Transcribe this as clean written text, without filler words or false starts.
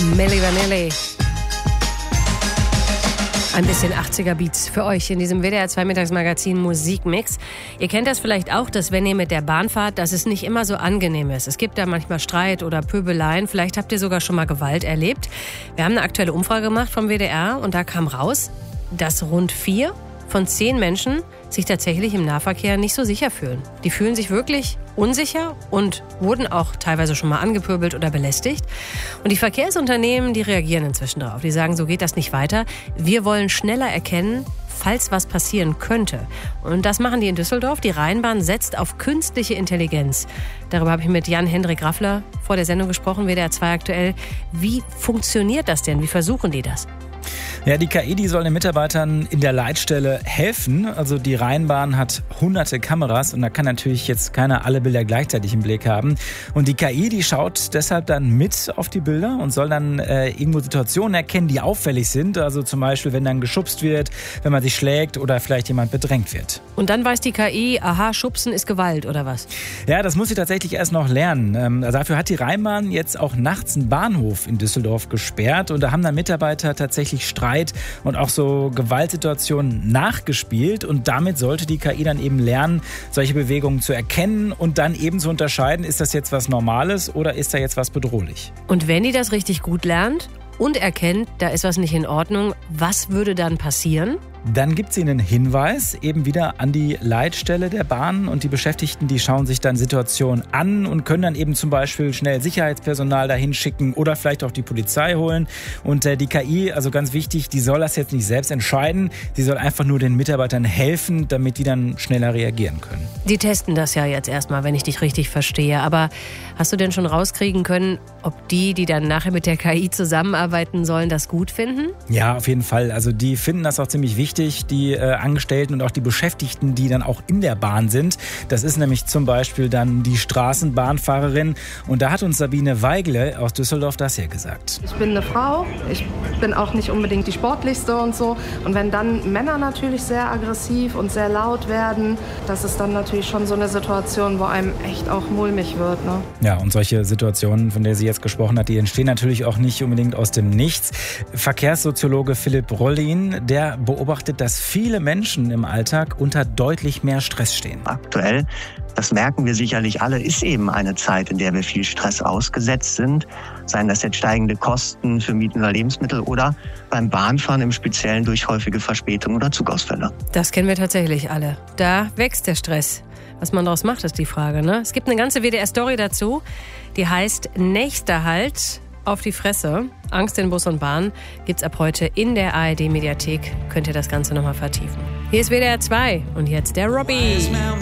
Milli Vanilli. Ein bisschen 80er-Beats für euch in diesem WDR 2 Mittagsmagazin Musikmix. Ihr kennt das vielleicht auch, dass wenn ihr mit der Bahn fahrt, dass es nicht immer so angenehm ist. Es gibt da manchmal Streit oder Pöbeleien. Vielleicht habt ihr sogar schon mal Gewalt erlebt. Wir haben eine aktuelle Umfrage gemacht vom WDR und da kam raus, dass rund 4 von 10 Menschen sich tatsächlich im Nahverkehr nicht so sicher fühlen. Die fühlen sich wirklich unsicher und wurden auch teilweise schon mal angepöbelt oder belästigt. Und die Verkehrsunternehmen, die reagieren inzwischen darauf. Die sagen, so geht das nicht weiter. Wir wollen schneller erkennen, falls was passieren könnte. Und das machen die in Düsseldorf. Die Rheinbahn setzt auf künstliche Intelligenz. Darüber habe ich mit Jan-Hendrik Raffler vor der Sendung gesprochen, WDR 2 aktuell. Wie funktioniert das denn? Wie versuchen die das? Ja, die KI, die soll den Mitarbeitern in der Leitstelle helfen. Also die Rheinbahn hat hunderte Kameras und da kann natürlich jetzt keiner alle Bilder gleichzeitig im Blick haben. Und die KI, die schaut deshalb dann mit auf die Bilder und soll dann irgendwo Situationen erkennen, die auffällig sind. Also zum Beispiel, wenn dann geschubst wird, wenn man sich schlägt oder vielleicht jemand bedrängt wird. Und dann weiß die KI, aha, Schubsen ist Gewalt oder was? Ja, das muss sie tatsächlich erst noch lernen. Dafür hat die Rheinbahn jetzt auch nachts einen Bahnhof in Düsseldorf gesperrt und da haben dann Mitarbeiter tatsächlich Streit und auch so Gewaltsituationen nachgespielt und damit sollte die KI dann eben lernen, solche Bewegungen zu erkennen und dann eben zu unterscheiden, ist das jetzt was Normales oder ist da jetzt was bedrohlich. Und wenn die das richtig gut lernt und erkennt, da ist was nicht in Ordnung, was würde dann passieren? Dann gibt sie einen Hinweis eben wieder an die Leitstelle der Bahn und die Beschäftigten, die schauen sich dann Situationen an und können dann eben zum Beispiel schnell Sicherheitspersonal dahin schicken oder vielleicht auch die Polizei holen. Und die KI, also ganz wichtig, die soll das jetzt nicht selbst entscheiden, sie soll einfach nur den Mitarbeitern helfen, damit die dann schneller reagieren können. Die testen das ja jetzt erstmal, wenn ich dich richtig verstehe. Aber hast du denn schon rauskriegen können, ob die dann nachher mit der KI zusammenarbeiten sollen, das gut finden? Ja, auf jeden Fall. Also die finden das auch ziemlich wichtig, die Angestellten und auch die Beschäftigten, die dann auch in der Bahn sind. Das ist nämlich zum Beispiel dann die Straßenbahnfahrerin. Und da hat uns Sabine Weigle aus Düsseldorf das hier gesagt. Ich bin eine Frau, ich bin auch nicht unbedingt die sportlichste und so. Und wenn dann Männer natürlich sehr aggressiv und sehr laut werden, das ist dann natürlich schon so eine Situation, wo einem echt auch mulmig wird, ne? Ja, und solche Situationen, von der sie jetzt gesprochen hat, die entstehen natürlich auch nicht unbedingt aus dem Nichts. Verkehrssoziologe Philipp Rollin, der beobachtet, dass viele Menschen im Alltag unter deutlich mehr Stress stehen. Aktuell, das merken wir sicherlich alle, ist eben eine Zeit, in der wir viel Stress ausgesetzt sind. Seien das jetzt steigende Kosten für Mieten oder Lebensmittel oder beim Bahnfahren im Speziellen durch häufige Verspätungen oder Zugausfälle. Das kennen wir tatsächlich alle. Da wächst der Stress. Was man daraus macht, ist die Frage, ne? Es gibt eine ganze WDR-Story dazu, die heißt Nächster Halt auf die Fresse. Angst in Bus und Bahn gibt's ab heute in der ARD-Mediathek. Könnt ihr das Ganze nochmal vertiefen. Hier ist WDR 2 und jetzt der Robbie.